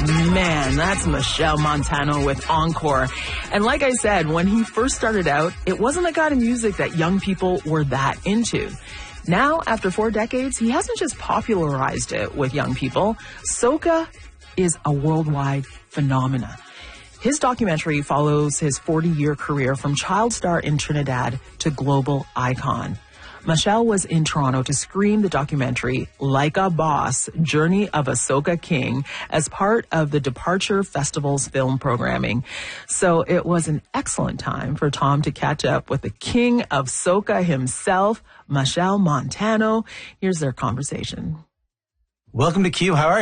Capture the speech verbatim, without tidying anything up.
Man, that's Machel Montano with Encore. And like I said, when he first started out, it wasn't the kind of music that young people were that into. Now, after four decades, he hasn't just popularized it with young people. Soca is a worldwide phenomenon. His documentary follows his forty-year career from child star in Trinidad to global icon. Machel was in Toronto to screen the documentary Like a Boss, Journey of a Soca King as part of the Departure Festival's film programming. So it was an excellent time for Tom to catch up with the king of Soca himself, Machel Montano. Here's their conversation. Welcome to Q. How are you?